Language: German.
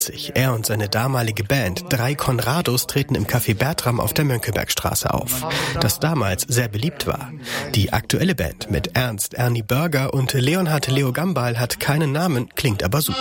Er und seine damalige Band 3 Conrados treten im Café Bertram auf der Mönckebergstraße auf, das damals sehr beliebt war. Die aktuelle Band mit Ernst Ernie Börger und Leonhard Leo Gambal hat keinen Namen, klingt aber super.